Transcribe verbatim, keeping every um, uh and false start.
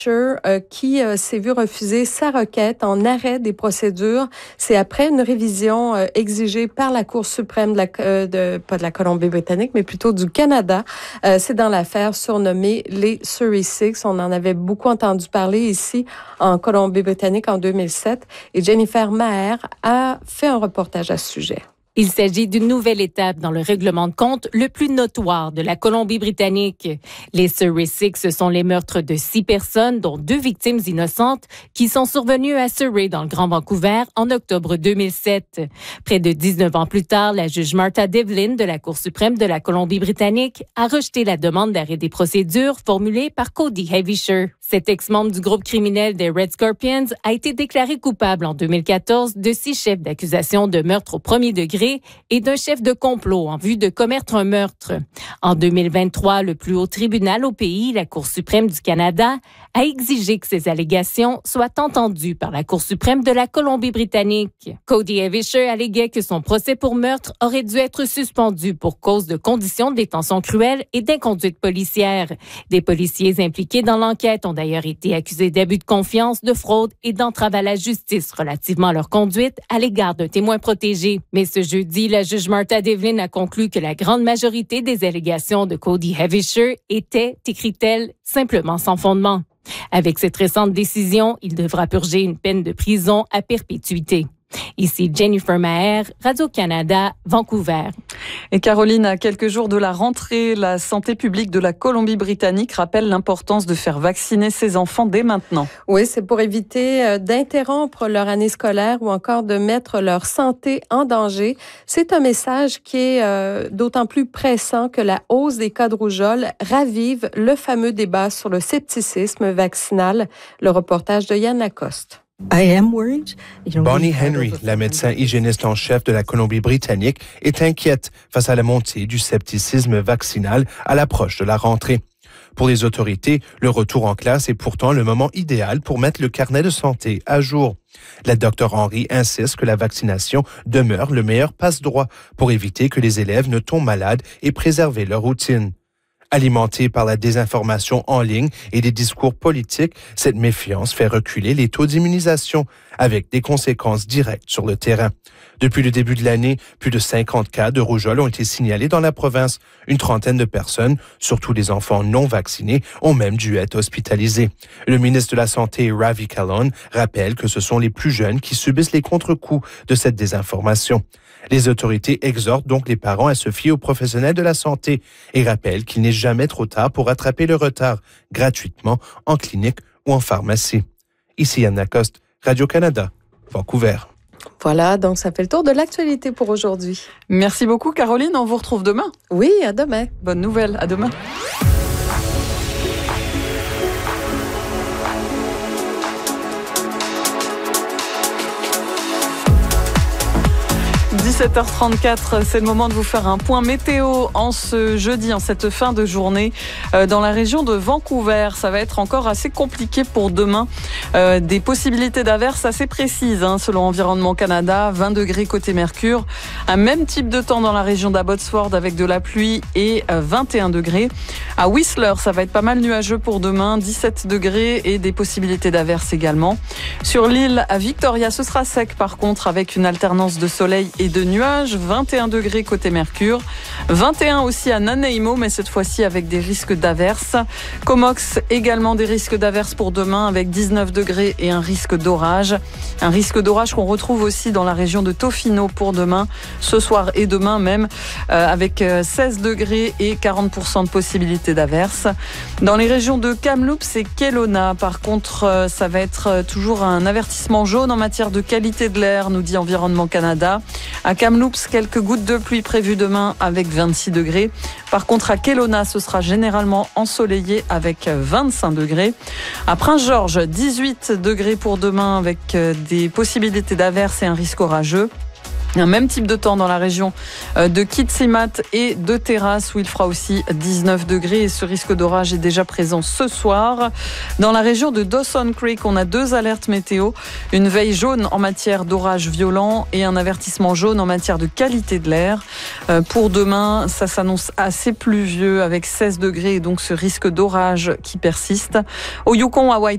Euh, qui euh, s'est vu refuser sa requête en arrêt des procédures. C'est après une révision euh, exigée par la Cour suprême de la, euh, de, pas de la Colombie-Britannique, mais plutôt du Canada. Euh, c'est dans l'affaire surnommée les Surrey Six. On en avait beaucoup entendu parler ici en Colombie-Britannique en deux mille sept. Et Jennifer Maher a fait un reportage à ce sujet. Il s'agit d'une nouvelle étape dans le règlement de compte le plus notoire de la Colombie-Britannique. Les Surrey Six, ce sont les meurtres de six personnes, dont deux victimes innocentes, qui sont survenus à Surrey, dans le Grand Vancouver, en octobre deux mille sept. Près de dix-neuf ans plus tard, la juge Martha Devlin de la Cour suprême de la Colombie-Britannique a rejeté la demande d'arrêt des procédures formulée par Cody Hevisher. Cet ex-membre du groupe criminel des Red Scorpions a été déclaré coupable en deux mille quatorze de six chefs d'accusation de meurtre au premier degré et d'un chef de complot en vue de commettre un meurtre. En deux mille vingt-trois, le plus haut tribunal au pays, la Cour suprême du Canada, a exigé que ces allégations soient entendues par la Cour suprême de la Colombie-Britannique. Cody Hevisher alléguait que son procès pour meurtre aurait dû être suspendu pour cause de conditions de détention cruelles et d'inconduite policière. Des policiers impliqués dans l'enquête ont d'ailleurs été accusés d'abus de confiance, de fraude et d'entrave à la justice relativement à leur conduite à l'égard d'un témoin protégé. Mais ce jeudi, la juge Martha Devlin a conclu que la grande majorité des allégations de Cody Hevisher étaient, écrit-elle, simplement sans fondement. Avec cette récente décision, il devra purger une peine de prison à perpétuité. Ici Jennifer Maher, Radio-Canada, Vancouver. Et Caroline, à quelques jours de la rentrée, la santé publique de la Colombie-Britannique rappelle l'importance de faire vacciner ses enfants dès maintenant. Oui, c'est pour éviter euh, d'interrompre leur année scolaire ou encore de mettre leur santé en danger. C'est un message qui est euh, d'autant plus pressant que la hausse des cas de rougeole ravive le fameux débat sur le scepticisme vaccinal. Le reportage de Yann Lacoste. Bonnie Henry, la médecin hygiéniste en chef de la Colombie-Britannique, est inquiète face à la montée du scepticisme vaccinal à l'approche de la rentrée. Pour les autorités, le retour en classe est pourtant le moment idéal pour mettre le carnet de santé à jour. La docteure Henry insiste que la vaccination demeure le meilleur passe-droit pour éviter que les élèves ne tombent malades et préserver leur routine. Alimentée par la désinformation en ligne et des discours politiques, cette méfiance fait reculer les taux d'immunisation, avec des conséquences directes sur le terrain. Depuis le début de l'année, plus de cinquante cas de rougeole ont été signalés dans la province. Une trentaine de personnes, surtout des enfants non vaccinés, ont même dû être hospitalisés. Le ministre de la Santé, Ravi Kahlon, rappelle que ce sont les plus jeunes qui subissent les contre-coups de cette désinformation. Les autorités exhortent donc les parents à se fier aux professionnels de la santé et rappellent qu'il n'est jamais trop tard pour rattraper le retard gratuitement en clinique ou en pharmacie. Ici Yann Lacoste, Radio-Canada, Vancouver. Voilà, donc ça fait le tour de l'actualité pour aujourd'hui. Merci beaucoup Caroline, on vous retrouve demain. Oui, à demain. Bonne nouvelle, à demain. dix-sept heures trente-quatre, c'est le moment de vous faire un point météo en ce jeudi, en cette fin de journée. Euh, dans la région de Vancouver, ça va être encore assez compliqué pour demain. Euh, des possibilités d'averses assez précises, hein, selon Environnement Canada, vingt degrés côté Mercure. Un même type de temps dans la région d'Abbotsford avec de la pluie et euh, vingt et un degrés. À Whistler, ça va être pas mal nuageux pour demain, dix-sept degrés et des possibilités d'averses également. Sur l'île à Victoria, ce sera sec par contre avec une alternance de soleil et de nuages, vingt et un degrés côté Mercure, vingt et un aussi à Nanaimo, mais cette fois-ci avec des risques d'averses. Comox, également des risques d'averses pour demain avec dix-neuf degrés et un risque d'orage. Un risque d'orage qu'on retrouve aussi dans la région de Tofino pour demain, ce soir et demain même, euh, avec seize degrés et quarante pour cent de possibilités d'averses. Dans les régions de Kamloops et Kelowna, par contre, euh, ça va être toujours un avertissement jaune en matière de qualité de l'air, nous dit Environnement Canada. À Kamloops, quelques gouttes de pluie prévues demain avec vingt-six degrés. Par contre, à Kelowna, ce sera généralement ensoleillé avec vingt-cinq degrés. À Prince-Georges, dix-huit degrés pour demain avec des possibilités d'averses et un risque orageux. Un même type de temps dans la région de Kitimat et de Terrasse où il fera aussi dix-neuf degrés et ce risque d'orage est déjà présent ce soir. Dans la région de Dawson Creek, on a deux alertes météo, une veille jaune en matière d'orage violent et un avertissement jaune en matière de qualité de l'air. Pour demain, ça s'annonce assez pluvieux avec seize degrés et donc ce risque d'orage qui persiste. Au Yukon, à White